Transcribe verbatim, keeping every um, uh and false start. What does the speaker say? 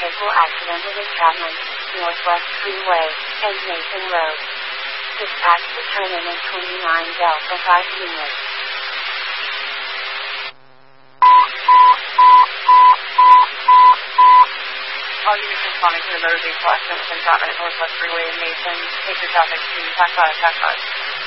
vehicle accident at Chapman, Northwest Freeway, and Mason Road. Dispatch to turn in in twenty-nine Delta five units. All units responding to the motor vehicle accident within Chapman at Northwest Freeway in Mason. Take your traffic to Tac five, Tac five.